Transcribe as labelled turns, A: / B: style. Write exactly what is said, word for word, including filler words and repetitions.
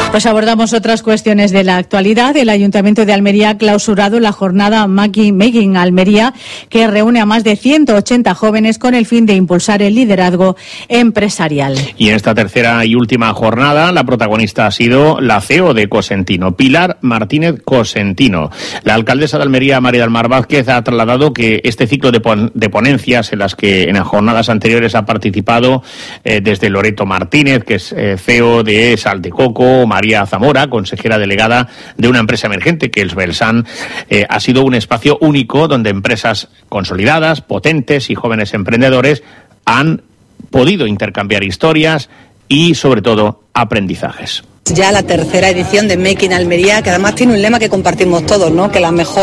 A: Pues abordamos otras cuestiones de la actualidad. El Ayuntamiento de Almería ha clausurado la jornada Making Almería, que reúne a más de ciento ochenta jóvenes con el fin de impulsar el liderazgo empresarial.
B: Y en esta tercera y última jornada, la protagonista ha sido la C E O de Cosentino, Pilar Martínez Cosentino. La alcaldesa de Almería, María del Mar Vázquez, ha trasladado que este ciclo de, pon- de ponencias en las que en las jornadas anteriores ha participado eh, desde Loreto Martínez, que es eh, C E O de Sal de Coco, María Zamora, consejera delegada de una empresa emergente que es Belsan, eh, ha sido un espacio único donde empresas consolidadas, potentes y jóvenes emprendedores han podido intercambiar historias y, sobre todo, aprendizajes.
C: Ya la tercera edición de Making Almería, que además tiene un lema que compartimos todos, ¿no? Que la mejor